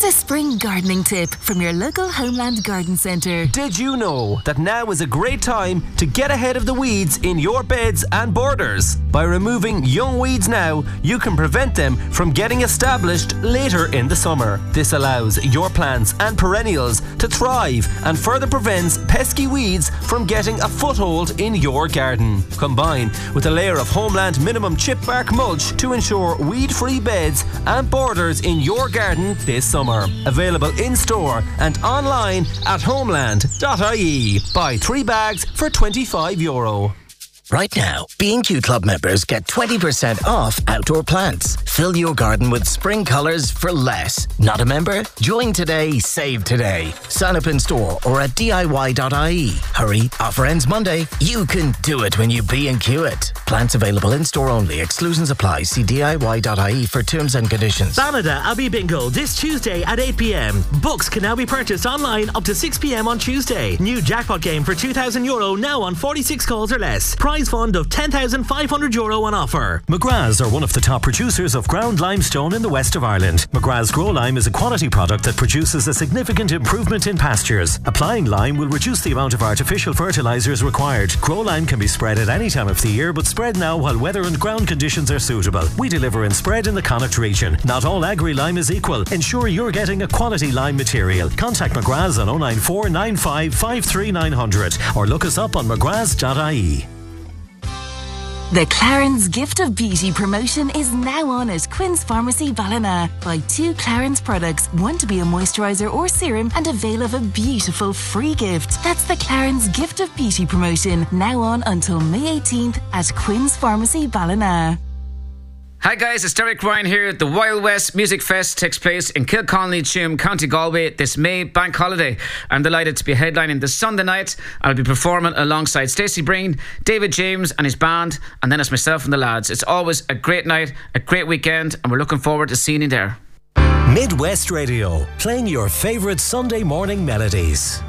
a spring gardening tip from your local Homeland Garden Centre. Did you know that now is a great time to get ahead of the weeds in your beds and borders? By removing young weeds now, you can prevent them from getting established later in the summer. This allows your plants and perennials to thrive and further prevents pesky weeds from getting a foothold in your garden. Combine with a layer of Homeland Minimum Chip Bark mulch to ensure weed-free beds and borders in your garden this summer. Available in store and online at homeland.ie. Buy 3 bags for €25. Right now, B&Q Club members get 20% off outdoor plants. Fill your garden with spring colours for less. Not a member? Join today, save today. Sign up in store or at DIY.ie. Hurry, offer ends Monday. You can do it when you B&Q it. Plants available in store only. Exclusions apply. See DIY.ie for terms and conditions. Banada Abbey Bingo this Tuesday at 8 p.m. Books can now be purchased online up to 6 p.m. on Tuesday. New jackpot game for €2,000 now on 46 calls or less. Prize fund of €10,500 on offer. McGrath's are one of the top producers of ground limestone in the west of Ireland. McGrath's Grow Lime is a quality product that produces a significant improvement in pastures. Applying lime will reduce the amount of artificial fertilizers required. Grow Lime can be spread at any time of the year, but spread now while weather and ground conditions are suitable. We deliver and spread in the Connacht region. Not all agri-lime is equal. Ensure you're getting a quality lime material. Contact McGrath's on 094 95 53 900 or look us up on mcgraths.ie. The Clarence Gift of Beauty promotion is now on at Quinn's Pharmacy Ballina. Buy 2 Clarence products, one to be a moisturiser or serum, and avail of a beautiful free gift. That's the Clarence Gift of Beauty promotion, now on until May 18th at Quinn's Pharmacy Ballina. Hi guys, it's Derek Ryan here. The Wild West Music Fest takes place in Kilcolny, Tuam, County Galway this May bank holiday. I'm delighted to be headlining this Sunday night. I'll be performing alongside Stacey Breen, David James and his band, and then it's myself and the lads. It's always a great night, a great weekend, and we're looking forward to seeing you there. Midwest Radio, playing your favourite Sunday morning melodies.